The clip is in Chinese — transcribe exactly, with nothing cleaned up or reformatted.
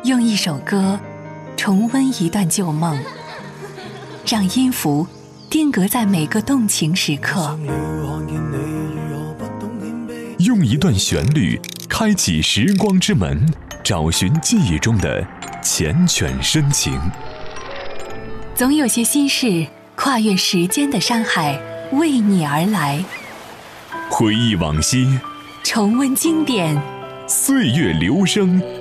用一首歌重温一段旧梦，让音符定格在每个动情时刻， 用一段旋律开启时光之门，找寻记忆中的缱绻深情。 总有些心事跨越时间的山海，为你而来。 回忆往昔， 重温经典， 岁月流声。